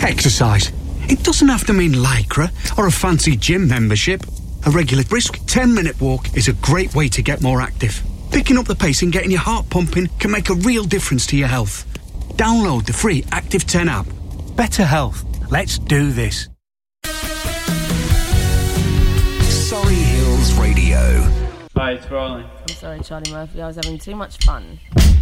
Exercise. It doesn't have to mean Lycra or a fancy gym membership. A regular brisk 10-minute walk is a great way to get more active. Picking up the pace and getting your heart pumping can make a real difference to your health. Download the free Active 10 app. Better health. Let's do this. Surrey Hills Radio. Hi, it's Riley. I'm sorry, Charlie Murphy. I was having too much fun.